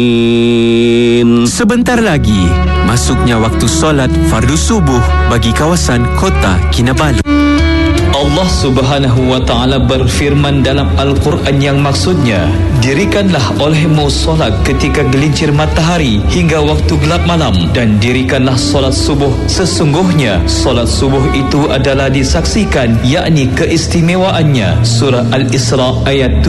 Sebentar lagi, masuknya waktu solat fardu subuh bagi kawasan Kota Kinabalu. Allah Subhanahu wa Ta'ala berfirman dalam Al-Quran yang maksudnya, dirikanlah olehmu solat ketika gelincir matahari hingga waktu gelap malam, dan dirikanlah solat subuh. Sesungguhnya solat subuh itu adalah disaksikan, yakni keistimewaannya. Surah Al-Isra ayat